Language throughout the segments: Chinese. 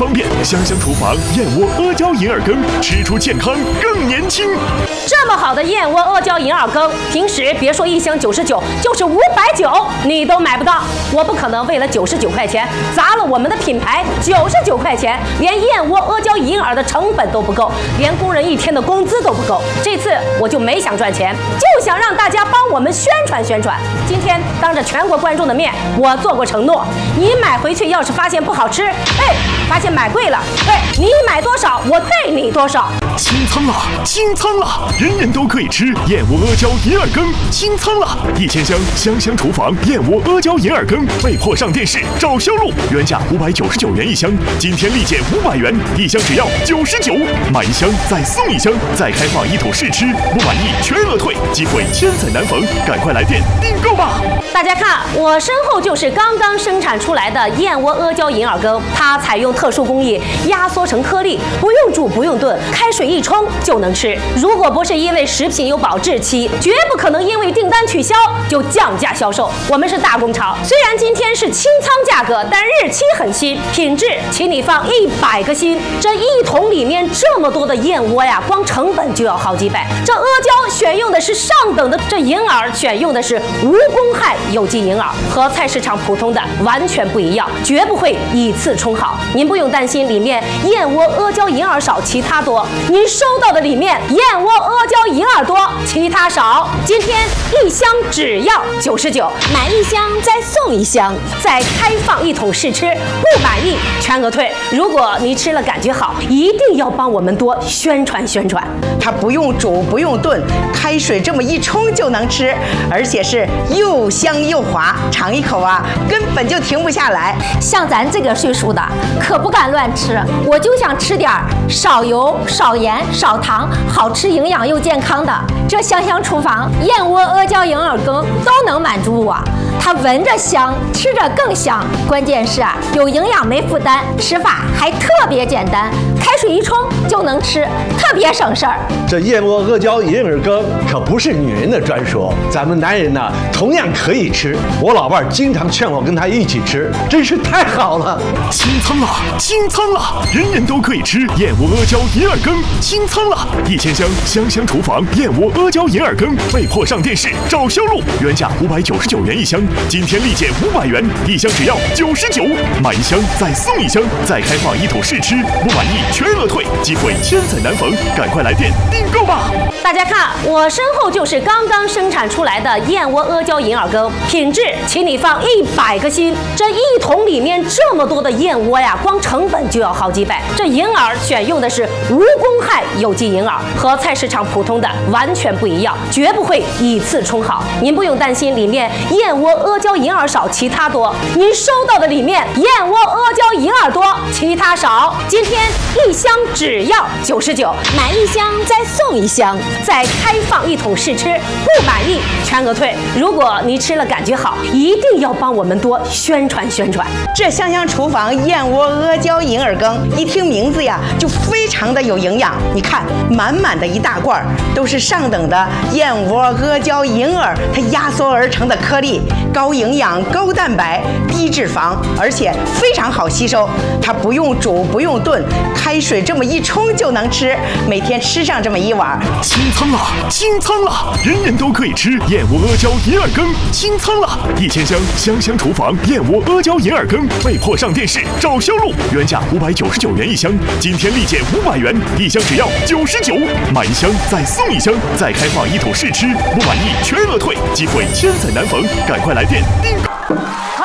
方便，香香厨房燕窝阿胶银耳羹，吃出健康更年轻。 这么好的燕窝阿胶银耳羹，平时别说1箱99，就是590你都买不到。我不可能为了99块钱砸了我们的品牌，99块钱连燕窝阿胶银耳的成本都不够，连工人1天的工资都不够。这次我就没想赚钱，就想让大家帮我们宣传宣传。今天当着全国观众的面，我做过承诺，你买回去要是发现不好吃，发现买贵了，你买多少我对你多少。 清仓了，清仓了，人人都可以吃燕窝阿胶银耳羹，清仓了，1000箱香香厨房燕窝阿胶银耳羹被迫上电视找销路，原价599元1箱，今天立减500元，1箱只要99，买1箱再送1箱，再开放1桶试吃，不满意全额退，机会千载难逢，赶快来电订购吧！ 大家看，我身后就是刚刚生产出来的燕窝阿胶银耳羹，它采用特殊工艺压缩成颗粒，不用煮不用炖，开水一冲就能吃。如果不是因为食品有保质期，绝不可能因为订单取消就降价销售。我们是大工厂，虽然今天是清仓价格，但日期很新，品质请你放100个心。这1桶里面这么多的燕窝呀，光成本就要好几百。这阿胶选用的是上等的，这银耳选用的是无公害有机银耳，和菜市场普通的完全不一样，绝不会以次充好。您不用担心里面燕窝阿胶银耳少，其他多。您收到的里面燕窝阿胶银耳多，其他少。今天1箱只要99，买1箱再送1箱，再开放1桶试吃，不满意全额退。如果你吃了感觉好，一定要帮我们多宣传宣传。 它不用煮不用炖，开水这么一冲就能吃，而且是又香又滑，尝一口啊根本就停不下来。 像咱这个岁数的可不敢乱吃，我就想吃点少油少盐少糖，好吃营养又健康的。这香香厨房燕窝阿胶银耳羹都能满足我。它闻着香，吃着更香，关键是有营养没负担，吃法还特别简单，开水一冲就能吃，特别省事儿。 这燕窝阿胶银耳羹可不是女人的专属，咱们男人呢同样可以吃。我老伴儿经常劝我跟他一起吃，真是太好了。 清仓了，清仓了，人人都可以吃燕窝阿胶银耳羹，清仓了，1000箱香香厨房燕窝阿胶银耳羹被迫上电视找销路，原价599元1箱，今天立减500元，1箱只要99，买1箱再送1箱，再开放1桶试吃，不满意全额退，机会千载难逢，赶快来电订购吧！ 大家看，我身后就是刚刚生产出来的燕窝阿胶银耳羹，品质请你放100个心。这1桶里面这么多的燕窝呀，光成本就要好几百。这银耳选用的是无公害有机银耳，和菜市场普通的完全不一样，绝不会以次充好。您不用担心里面燕窝阿胶银耳少，其他多。您收到的里面燕窝阿胶银耳多，其他少。今天1箱只要99，买1箱再送1箱，再开放1桶试吃，不满意全额退。如果你吃了感觉好，一定要帮我们多宣传宣传。 这香香厨房燕窝阿胶银耳羹，一听名字呀就非常的有营养。你看，满满的一大罐都是上等的燕窝阿胶银耳，它压缩而成的颗粒，高营养高蛋白低脂肪，而且非常好吸收。它不用煮不用炖，开水这么一冲就能吃，每天吃上这么1碗。 清仓了，清仓了，人人都可以吃燕窝阿胶银耳羹，清仓了，1000箱香香厨房燕窝阿胶银耳羹被迫上电视找销路，原价599元1箱，今天立减500元，1箱只要99，买1箱再送1箱，再开放1桶试吃，不满意全额退，机会千载难逢，赶快来电订购。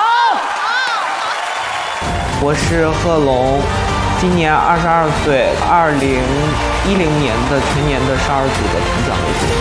我是贺龙，今年22岁，2010年的全年的少儿组的团长为主。